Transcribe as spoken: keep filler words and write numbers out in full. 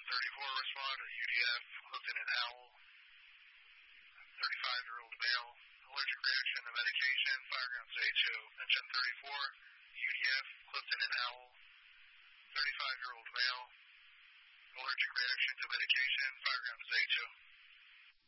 thirty-four responded, U D F, Lieutenant Howell, thirty-five-year-old male, allergic reaction to medication, five grams A two. Engine thirty-four, U D F, Lieutenant Howell, thirty-five-year-old male, allergic reaction to medication, five grams A two.